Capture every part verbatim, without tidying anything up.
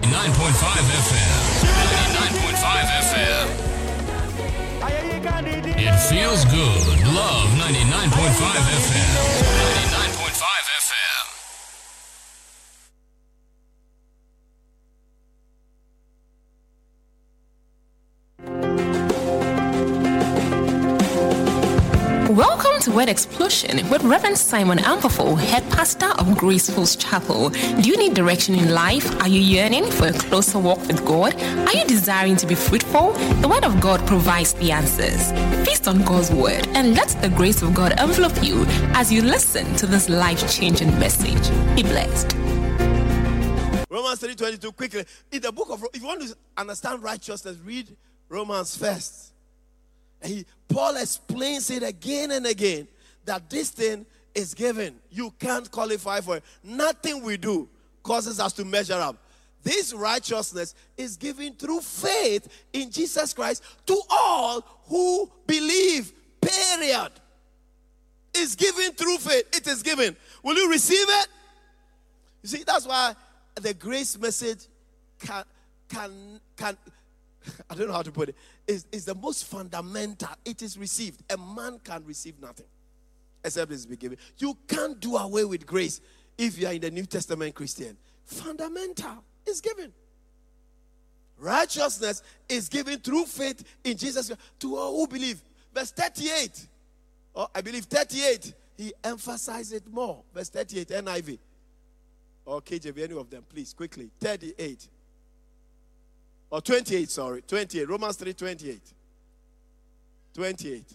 ninety-nine point five F M. ninety-nine point five F M. It feels good. Love ninety-nine point five F M. ninety-nine point five F M. Welcome to Word Explosion with Reverend Simon Ampofo, head pastor of Grace Falls Chapel. Do you need direction in life? Are you yearning for a closer walk with God? Are you desiring to be fruitful? The Word of God provides the answers. Feast on God's Word and let the grace of God envelop you as you listen to this life-changing message. Be blessed. Romans three twenty-two, quickly. In the book of, if you want to understand righteousness, read Romans first. He, Paul explains it again and again that this thing is given. You can't qualify for it. Nothing we do causes us to measure up. This righteousness is given through faith in Jesus Christ to all who believe, period. It's given through faith. It is given. Will you receive it? You see, that's why the grace message can, can, can, I don't know how to put it. Is is the most fundamental. It is received. A man can receive nothing except it is given. You can't do away with grace if you are in the New Testament Christian. Fundamental is given. Righteousness is given through faith in Jesus to all who believe. Verse thirty-eight. Oh, I believe thirty-eight. He emphasized it more. Verse thirty-eight, N I V. Or K J V, any of them, please, quickly. thirty-eight. Or twenty-eight, sorry. twenty-eight. Romans three twenty-eight. twenty-eight.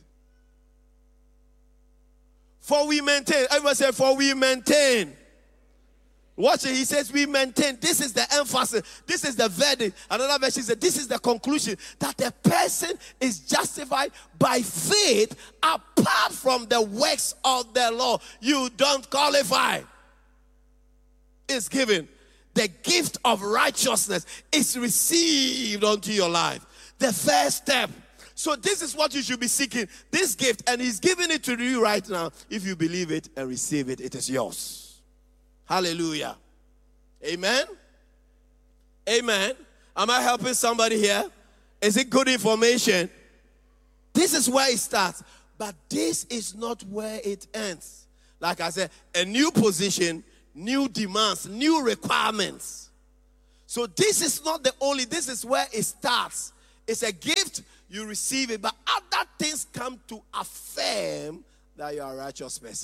For we maintain. Everyone say, for we maintain. Watch it. He says, we maintain. This is the emphasis. This is the verdict. Another verse says, this is the conclusion. That a person is justified by faith apart from the works of the law. You don't qualify. It's given. The gift of righteousness is received unto your life. The first step. So this is what you should be seeking. This gift, and he's giving it to you right now. If you believe it and receive it, it is yours. Hallelujah. Amen. Amen. Am I helping somebody here? Is it good information? This is where it starts. But this is not where it ends. Like I said, a new position, new demands, new requirements. So this is not the only, this is where it starts. It's a gift, you receive it, but other things come to affirm that you are a righteous person.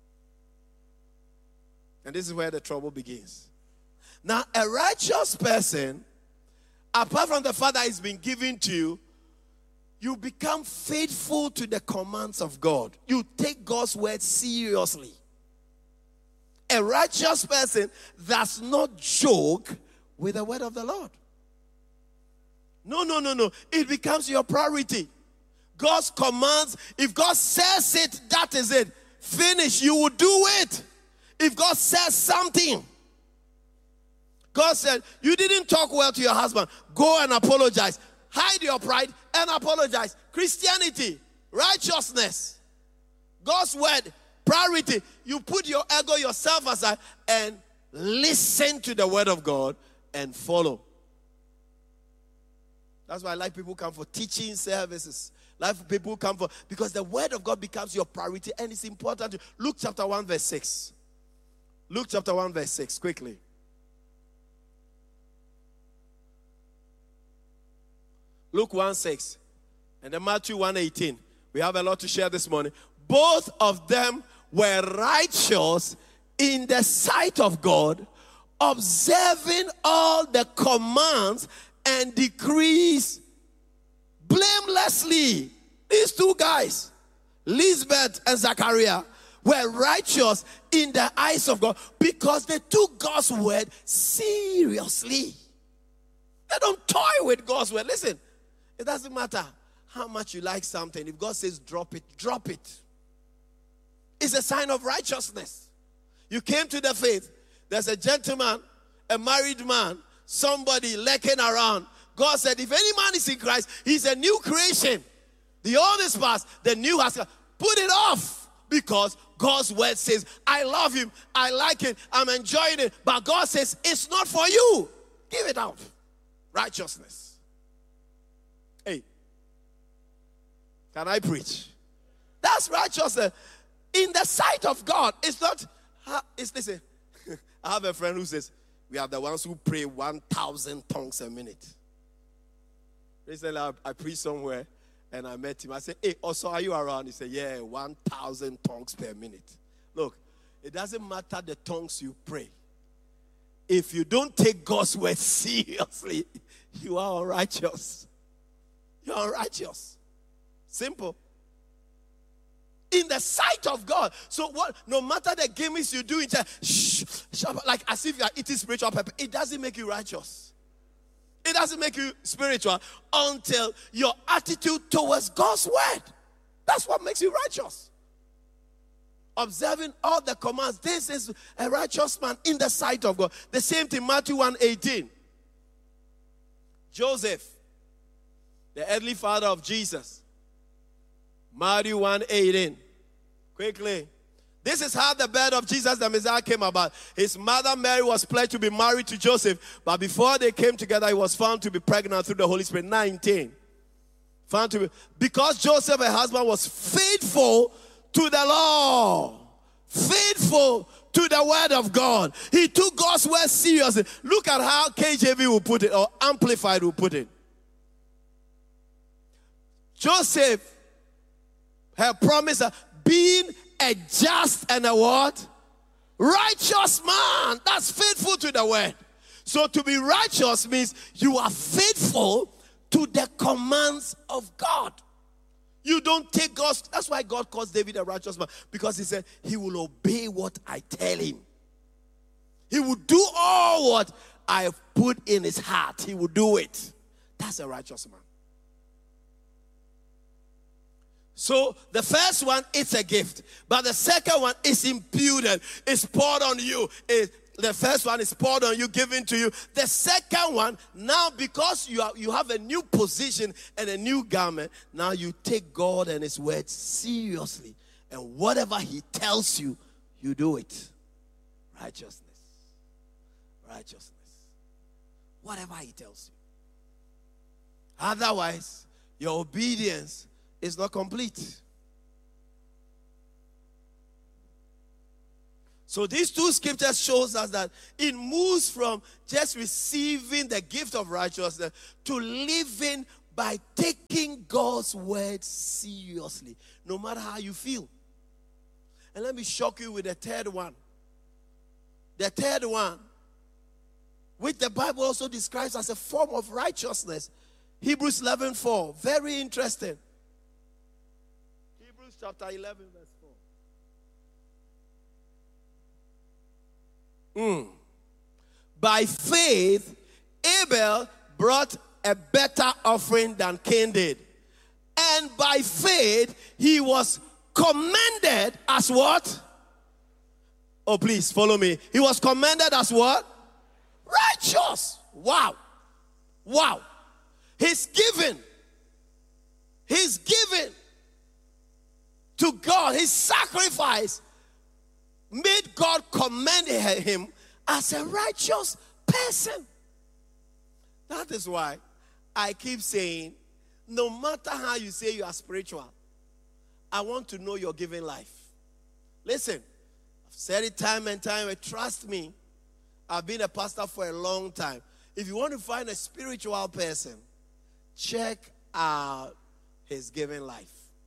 And this is where the trouble begins. Now, a righteous person, apart from the fact that it's been given to you, you become faithful to the commands of God. You take God's word seriously. A righteous person does not joke with the word of the Lord. No, no, no, no. It becomes your priority. God's commands, if God says it, that is it. Finish, you will do it. If God says something, God said, you didn't talk well to your husband, go and apologize. Hide your pride and apologize. Christianity, righteousness, God's word, priority. You put your ego, yourself aside, and listen to the word of God and follow. That's why I like people come for teaching services. Like people come for, because the word of God becomes your priority, and it's important. Luke chapter one verse six. Luke chapter one verse six, quickly. Luke one six. And then Matthew one eighteen. We have a lot to share this morning. Both of them were righteous in the sight of God, observing all the commands and decrees blamelessly. These two guys, Elizabeth and Zachariah, were righteous in the eyes of God because they took God's word seriously. They don't toy with God's word. Listen, it doesn't matter how much you like something. If God says drop it, drop it. It's a sign of righteousness. You came to the faith. There's a gentleman, a married man, somebody lurking around. God said, if any man is in Christ, he's a new creation. The old is past, the new has come. Put it off, because God's word says, I love him, I like it, I'm enjoying it. But God says, it's not for you. Give it out. Righteousness. Hey. Can I preach? That's righteousness. In the sight of God, it's not, it's, listen, I have a friend who says, we are the ones who pray one thousand tongues a minute. Recently, I, I preached somewhere, and I met him. I said, hey, also, are you around? He said, yeah, one thousand tongues per minute. Look, it doesn't matter the tongues you pray. If you don't take God's word seriously, you are unrighteous. You are unrighteous. Simple. In the sight of God. So what? No matter the gimmicks you do, in church, shh, shh, like as if you are eating spiritual pepper, it doesn't make you righteous. It doesn't make you spiritual until your attitude towards God's word. That's what makes you righteous. Observing all the commands. This is a righteous man in the sight of God. The same thing, Matthew one eighteen. Joseph, the earthly father of Jesus. Matthew one eighteen. Quickly. This is how the birth of Jesus the Messiah came about. His mother Mary was pledged to be married to Joseph, but before they came together, he was found to be pregnant through the Holy Spirit. nineteen. Found to be, because Joseph, her husband, was faithful to the law, faithful to the word of God. He took God's word seriously. Look at how K J V will put it, or Amplified will put it. Joseph, her promise, being a just and a what? Righteous man. That's faithful to the word. So to be righteous means you are faithful to the commands of God. You don't take God's. That's why God calls David a righteous man. Because he said he will obey what I tell him. He will do all what I have put in his heart. He will do it. That's a righteous man. So the first one, it's a gift. But the second one is imputed. It's poured on you. It, the first one is poured on you, given to you. The second one, now because you, are, you have a new position and a new garment, now you take God and his word seriously. And whatever he tells you, you do it. Righteousness. Righteousness. Whatever he tells you. Otherwise, your obedience is not complete. So these two scriptures shows us that it moves from just receiving the gift of righteousness to living by taking God's word seriously, no matter how you feel. And let me shock you with the third one. The third one, which the Bible also describes as a form of righteousness. Hebrews eleven four. Very interesting. Hebrews chapter eleven, verse four. Mm. By faith, Abel brought a better offering than Cain did. And by faith, he was commended as what? Oh, please follow me. He was commended as what? Righteous. Wow. Wow. He's given. He's given to God. His sacrifice made God commend him as a righteous person. That is why I keep saying, no matter how you say you are spiritual, I want to know your giving life. Listen, I've said it time and time, and trust me, I've been a pastor for a long time. If you want to find a spiritual person, check out his giving life.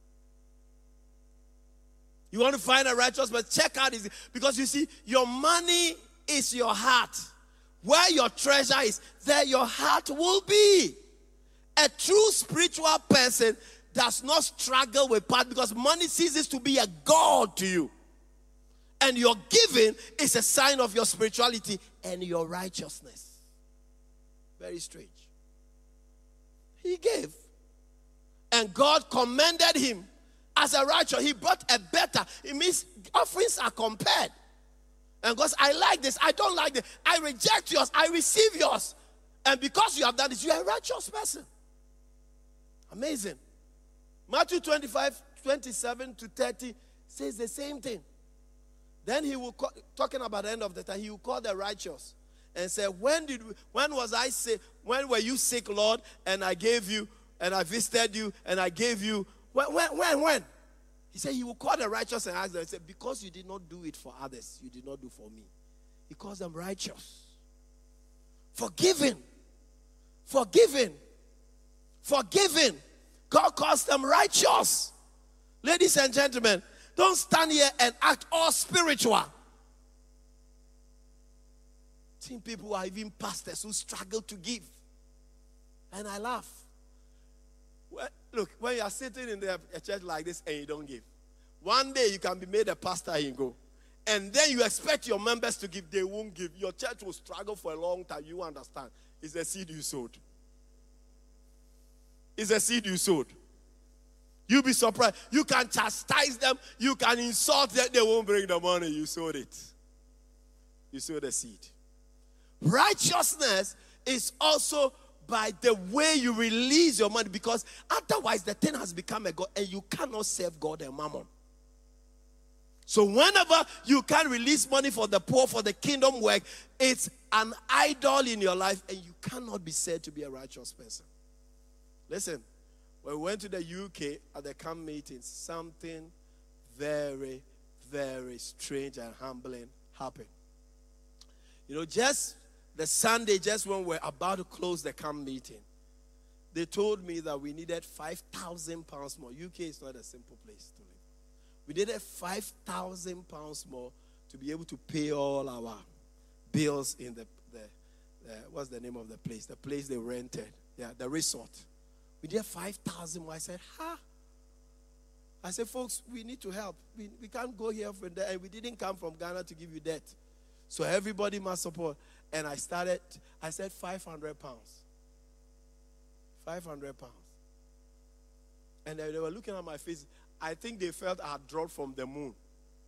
You want to find a righteous person, check out his, because you see, your money is your heart. Where your treasure is, there your heart will be. A true spiritual person does not struggle with part, because money ceases to be a god to you. And your giving is a sign of your spirituality and your righteousness. Very strange. He gave. And God commended him as a righteous. He brought a better. It means offerings are compared. And God said, I like this. I don't like this. I reject yours. I receive yours. And because you have done this, you are a righteous person. Amazing. Matthew twenty-five, twenty-seven to thirty says the same thing. Then he will call, talking about the end of the time, he will call the righteous. and said, when did when was I sick? When were you sick, Lord? And I gave you, and I visited you, and I gave you. When, when, when, when? He said, he will call the righteous and ask them. He said, because you did not do it for others, you did not do for me. He calls them righteous. Forgiven. Forgiven. Forgiven. God calls them righteous. Ladies and gentlemen, don't stand here and act all spiritual. Seen people who are even pastors who struggle to give. And I laugh. Well, look, when you are sitting in a church like this and you don't give, one day you can be made a pastor and you go. And then you expect your members to give, they won't give. Your church will struggle for a long time. You understand. It's a seed you sowed. It's a seed you sowed. You'll be surprised. You can chastise them. You can insult them. They won't bring the money. You sowed it. You sowed the seed. Righteousness is also by the way you release your money, because otherwise the thing has become a God and you cannot serve God and mammon. So whenever you can release money for the poor, for the kingdom work, it's an idol in your life and you cannot be said to be a righteous person. Listen, when we went to the U K at the camp meeting, something very, very strange and humbling happened. You know, just the Sunday, just when we're about to close the camp meeting, they told me that we needed five thousand pounds more. U K is not a simple place to live. We needed five thousand pounds more to be able to pay all our bills in the, the, the, what's the name of the place? The place they rented. Yeah, the resort. We needed five thousand more. I said, ha. I said, folks, we need to help. We, we can't go here from there. And we didn't come from Ghana to give you debt. So everybody must support. And I started, I said five hundred pounds. five hundred pounds. And they were looking at my face. I think they felt I had dropped from the moon.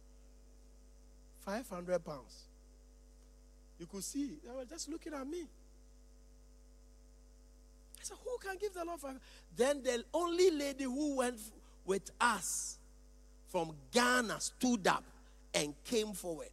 five hundred pounds. You could see, they were just looking at me. I said, who can give the Lord five? Then the only lady who went with us from Ghana stood up and came forward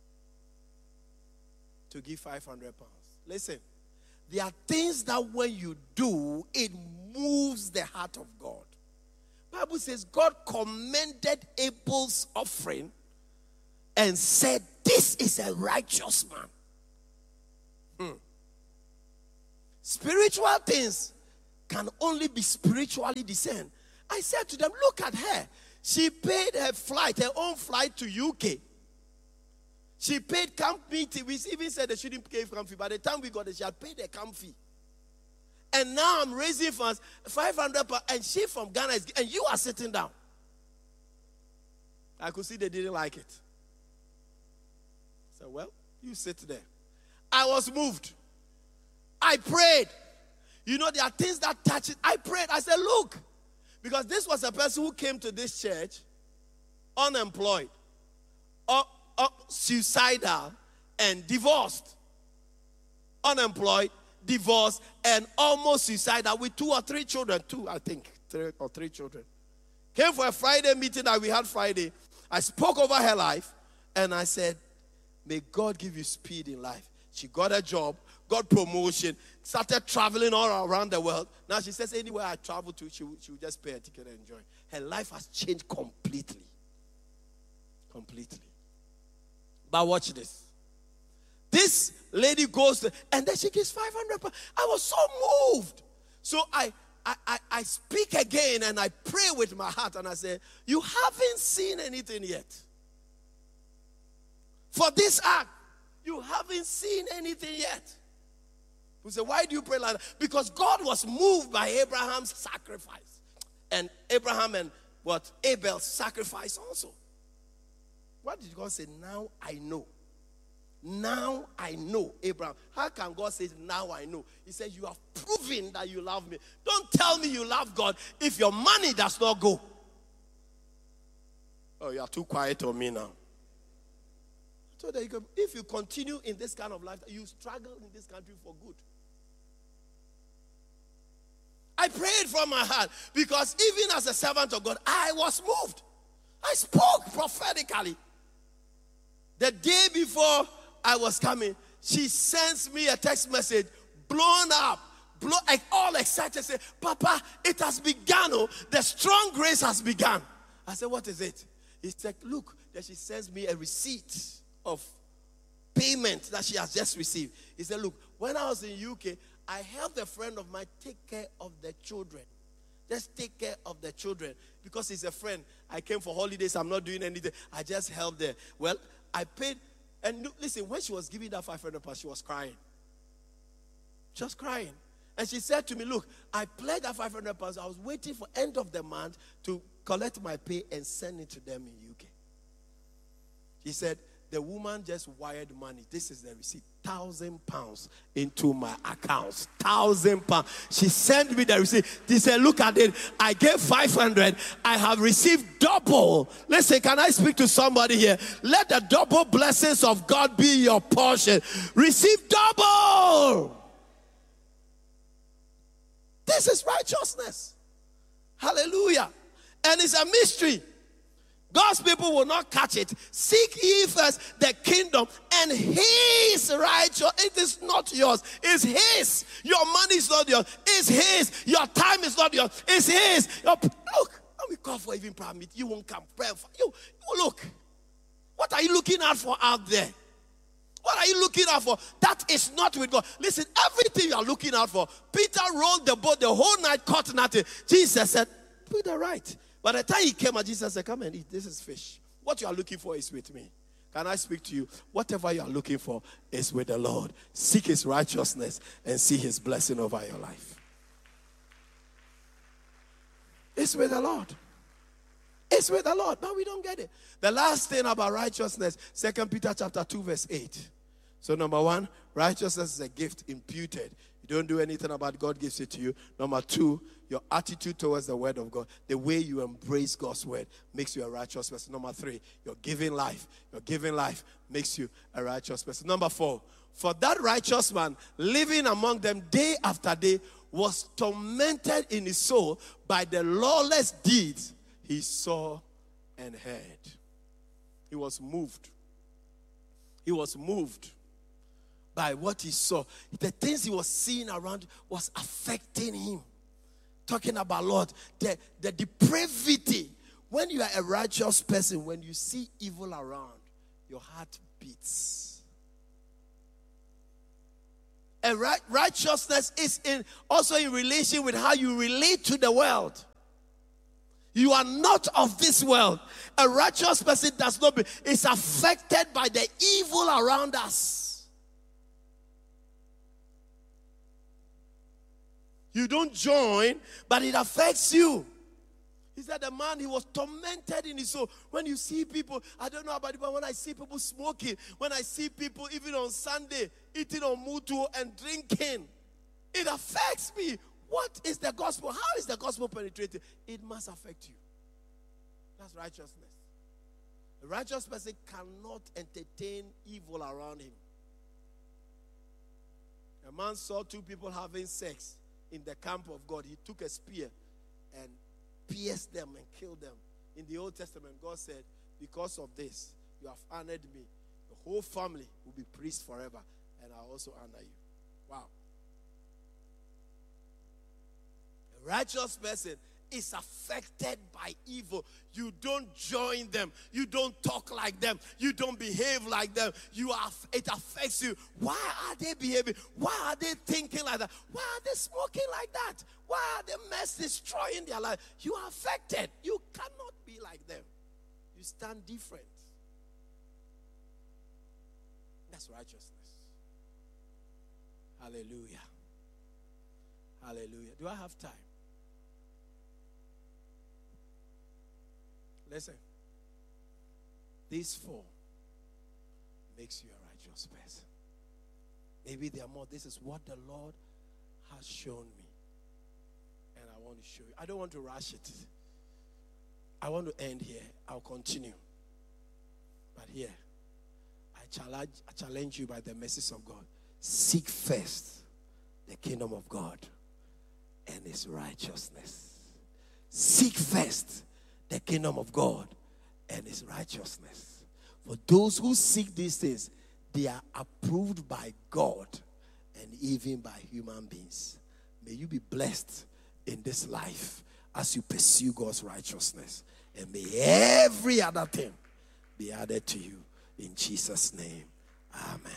to give five hundred pounds. Listen, there are things that when you do, it moves the heart of God. Bible says God commended Abel's offering and said, this is a righteous man. Hmm. Spiritual things can only be spiritually discerned. I said to them, look at her. She paid her flight, her own flight to U K. She paid camp meeting. We even said they shouldn't pay camp fee. By the time we got it, she had paid a camp fee. And now I'm raising funds, five hundred pounds, and she from Ghana is, and you are sitting down. I could see they didn't like it. I said, well, you sit there. I was moved. I prayed. You know, there are things that touch it. I prayed. I said, look, because this was a person who came to this church unemployed, or, or suicidal, and divorced. Unemployed, divorced, and almost suicidal with two or three children. Two, I think, three or three children. Came for a Friday meeting that we had Friday. I spoke over her life, and I said, may God give you speed in life. She got a job, got promotion, started traveling all around the world. Now she says anywhere I travel to, she will, she will just pay a ticket and enjoy. Her life has changed completely. Completely. But watch this. This lady goes to, and then she gives five hundred pounds. I was so moved. So I, I, I, I speak again and I pray with my heart and I say, you haven't seen anything yet. For this act, you haven't seen anything yet. We say, why do you pray like that? Because God was moved by Abraham's sacrifice. And Abraham and what? Abel's sacrifice also. What did God say? Now I know. Now I know, Abraham. How can God say, now I know? He says, you have proven that you love me. Don't tell me you love God if your money does not go. Oh, you are too quiet on me now. So that you can, if you continue in this kind of life, you struggle in this country for good. I prayed from my heart because even as a servant of God, I was moved. I spoke prophetically. The day before I was coming, she sends me a text message, blown up, blow, like all excited, say, Papa, it has begun. Oh, the strong grace has begun. I said, what is it? He said, look, that she sends me a receipt of payment that she has just received. He said, look, when I was in U K, I helped a friend of mine take care of the children. Just take care of the children. Because he's a friend. I came for holidays. I'm not doing anything. I just helped there. Well, I paid. And listen, when she was giving that five hundred pounds, she was crying. Just crying. And she said to me, look, I pledged that five hundred pounds. I was waiting for end of the month to collect my pay and send it to them in U K. She said, the woman just wired money. This is the receipt. Thousand pounds into my accounts. Thousand pounds. She sent me the receipt. She said, look at it. I gave five hundred. I have received double. Listen, can I speak to somebody here? Let the double blessings of God be your portion. Receive double. This is righteousness. Hallelujah. And it's a mystery. God's people will not catch it. Seek ye first the kingdom and his righteousness. It is not yours. It's his. Your money is not yours. It's his. Your time is not yours. It's his. Your, look, when we call for even prayer meet, you won't come. Pray for you. You look. What are you looking out for out there? What are you looking out for? That is not with God. Listen, everything you are looking out for. Peter rolled the boat the whole night, caught nothing. Jesus said, Peter, right. By the time he came, and Jesus said, come and eat. This is fish. What you are looking for is with me. Can I speak to you? Whatever you are looking for is with the Lord. Seek his righteousness and see his blessing over your life. It's with the Lord. It's with the Lord. But we don't get it. The last thing about righteousness, Second Peter chapter two, verse eight. So number one, righteousness is a gift imputed. You don't do anything about it, God gives it to you. Number two, your attitude towards the word of God, the way you embrace God's word makes you a righteous person. Number three, your giving life. Your giving life makes you a righteous person. Number four, for that righteous man living among them day after day was tormented in his soul by the lawless deeds he saw and heard. He was moved. He was moved by what he saw. The things he was seeing around was affecting him. Talking about, Lord, the, the depravity. When you are a righteous person, when you see evil around, your heart beats. And right, righteousness is in also in relation with how you relate to the world. You are not of this world. A righteous person does not be, is affected by the evil around us. You don't join, but it affects you. He said the man, he was tormented in his soul. When you see people, I don't know about it, but when I see people smoking, when I see people even on Sunday eating on mutu and drinking, it affects me. What is the gospel? How is the gospel penetrated? It must affect you. That's righteousness. A righteous person cannot entertain evil around him. A man saw two people having sex in the camp of God. He took a spear and pierced them and killed them. In the Old Testament, God said, because of this, you have honored me. The whole family will be priests forever, and I also honor you. Wow. A righteous person is affected by evil. You don't join them. You don't talk like them. You don't behave like them. You are, it affects you. Why are they behaving? Why are they thinking like that? Why are they smoking like that? Why are they mess destroying their life? You are affected. You cannot be like them. You stand different. That's righteousness. Hallelujah. Hallelujah. Do I have time? Listen, these four makes you a righteous person. Maybe there are more. This is what the Lord has shown me. And I want to show you. I don't want to rush it. I want to end here. I'll continue. But here, I challenge, I challenge you by the mercies of God. Seek first the kingdom of God and his righteousness. Seek first the kingdom of God and his righteousness. For those who seek these things, they are approved by God and even by human beings. May you be blessed in this life as you pursue God's righteousness. And may every other thing be added to you. In Jesus' name, amen.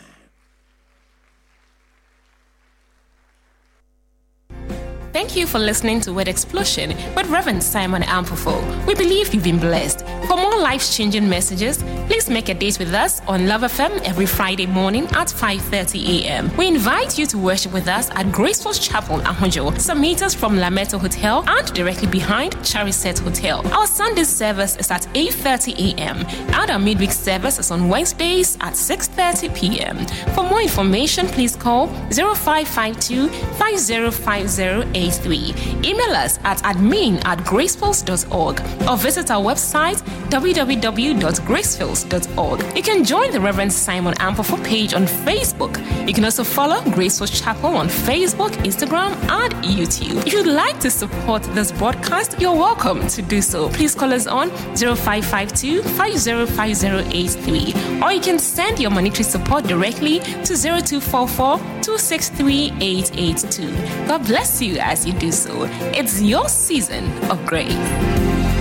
Thank you for listening to Word Explosion with Reverend Simon Ampofo. We believe you've been blessed. For more life-changing messages, please make a date with us on Love F M every Friday morning at five thirty a.m. We invite you to worship with us at Graceful Chapel, Ahunjo, some meters from Lameto Hotel and directly behind Chariset Hotel. Our Sunday service is at eight thirty a.m. and our midweek service is on Wednesdays at six thirty p.m. For more information, please call zero five five two, five zero five zero eight three. Email us at admin at gracefulls dot org or visit our website w w w dot gracefulls dot org. You can join the Reverend Simon Ampofo page on Facebook. You can also follow Graceful Chapel on Facebook, Instagram, and YouTube. If you'd like to support this broadcast, you're welcome to do so. Please call us on zero five five two, five zero five zero eight three, or you can send your monetary support directly to zero two four four, two six three, eight eight two. God bless you as you do so. It's your season of grace.